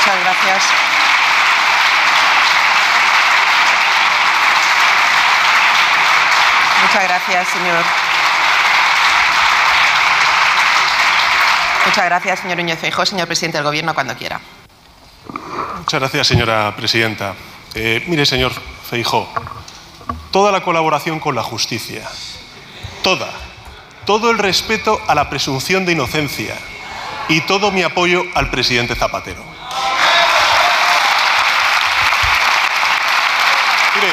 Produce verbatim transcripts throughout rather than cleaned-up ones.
Muchas gracias. Muchas gracias, señor. Muchas gracias, señor Núñez Feijóo. Señor presidente del Gobierno, cuando quiera. Muchas gracias, señora presidenta. Eh, mire, señor Feijóo, toda la colaboración con la justicia, toda, todo el respeto a la presunción de inocencia y todo mi apoyo al presidente Zapatero. Mire,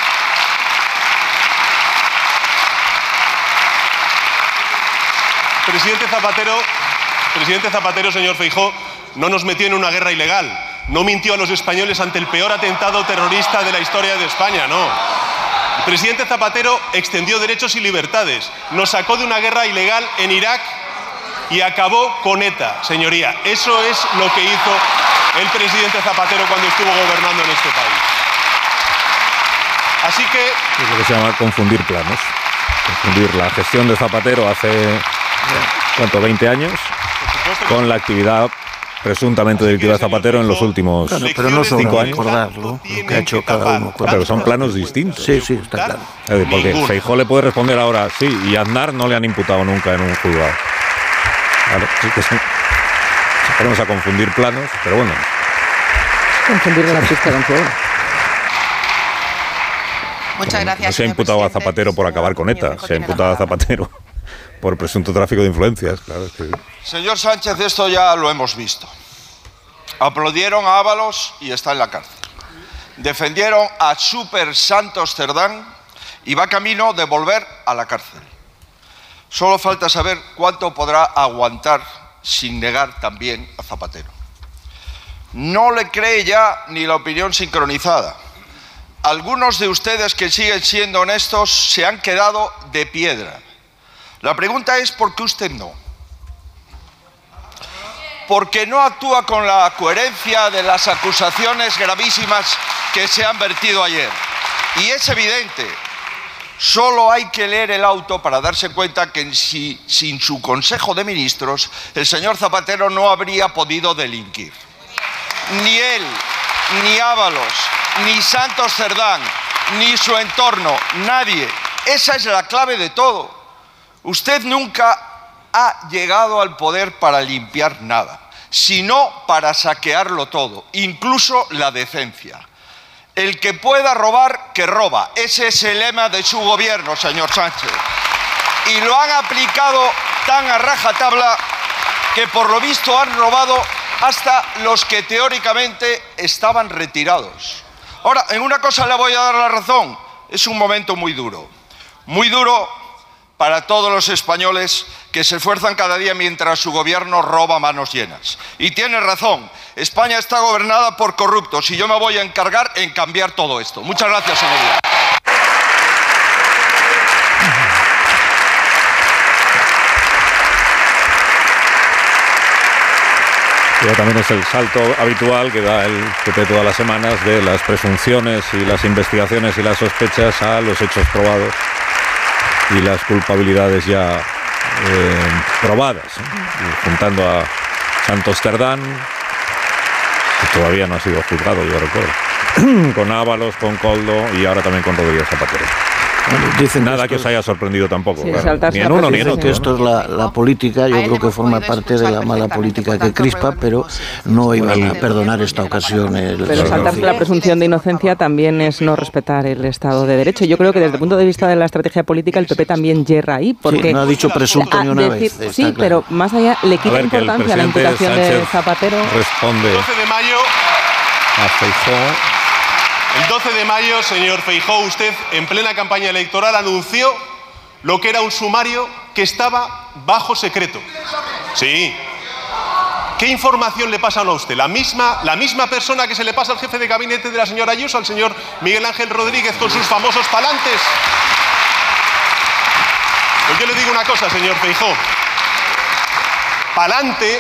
presidente Zapatero, presidente Zapatero, señor Feijóo, no nos metió en una guerra ilegal, no mintió a los españoles ante el peor atentado terrorista de la historia de España, no. El presidente Zapatero extendió derechos y libertades, nos sacó de una guerra ilegal en Irak y acabó con ETA, señoría. Eso es lo que hizo el presidente Zapatero cuando estuvo gobernando en este país. Así que... Es lo que se llama confundir planos. Confundir la gestión de Zapatero hace, ¿cuánto?, veinte años, con la actividad presuntamente delictiva de Zapatero en los últimos claro, pero no son cinco años. Recordarlo, lo que ha hecho cada uno. Pero son planos distintos. Sí, sí, está claro. Porque Feijóo le puede responder ahora, sí, y a Aznar no le han imputado nunca en un juzgado. Vale, sí que sí. Ponemos a confundir planos, pero bueno. Confundir la pista con todo. Muchas gracias. No se ha imputado a Zapatero por acabar con ETA, se ha imputado a Zapatero por presunto tráfico de influencias, claro. Que... Señor Sánchez, esto ya lo hemos visto. Aplaudieron a Ábalos y está en la cárcel. Defendieron a Super Santos Cerdán y va camino de volver a la cárcel. Solo falta saber cuánto podrá aguantar sin negar también a Zapatero. No le cree ya ni la opinión sincronizada. Algunos de ustedes que siguen siendo honestos se han quedado de piedra. La pregunta es ¿por qué usted no? Porque no actúa con la coherencia de las acusaciones gravísimas que se han vertido ayer. Y es evidente, solo hay que leer el auto para darse cuenta que si, sin su Consejo de Ministros el señor Zapatero no habría podido delinquir. Ni él, ni Ábalos, ni Santos Cerdán, ni su entorno, nadie. Esa es la clave de todo. Usted nunca ha llegado al poder para limpiar nada, sino para saquearlo todo, incluso la decencia. El que pueda robar, que roba. Ese es el lema de su gobierno, señor Sánchez. Y lo han aplicado tan a rajatabla que por lo visto han robado hasta los que teóricamente estaban retirados. Ahora, en una cosa le voy a dar la razón. Es un momento muy duro. Muy duro para todos los españoles que se esfuerzan cada día mientras su gobierno roba a manos llenas. Y tiene razón, España está gobernada por corruptos y yo me voy a encargar en cambiar todo esto. Muchas gracias, señoría. Pero también es el salto habitual que da el P P todas las semanas de las presunciones y las investigaciones y las sospechas a los hechos probados y las culpabilidades ya eh, probadas, ¿eh? Y juntando a Santos Cerdán, que todavía no ha sido juzgado, yo recuerdo, con Ábalos, con Koldo y ahora también con Rodríguez Zapatero. Bueno, dicen Nada que, que os haya sorprendido tampoco, sí, claro. Ni en uno ni en otro. Que esto es la, la política, yo creo que forma parte de la mala política que crispa, pero no iban a perdonar esta ocasión. El, pero saltarse la presunción de inocencia también es no respetar el Estado de Derecho. Yo creo que desde el punto de vista de la estrategia política el P P también yerra ahí, porque sí, no ha dicho presunto ni una decir, vez. Sí, claro. Pero más allá le quita ver, importancia a la imputación Sánchez de Zapatero. Responde El doce de mayo, a Feijóo. el doce de mayo, señor Feijóo, usted en plena campaña electoral anunció lo que era un sumario que estaba bajo secreto. Sí. ¿Qué información le pasan a usted? La misma, la misma persona que se le pasa al jefe de gabinete de la señora Ayuso, al señor Miguel Ángel Rodríguez, con sus famosos palantes. Pues yo le digo una cosa, señor Feijóo. Palante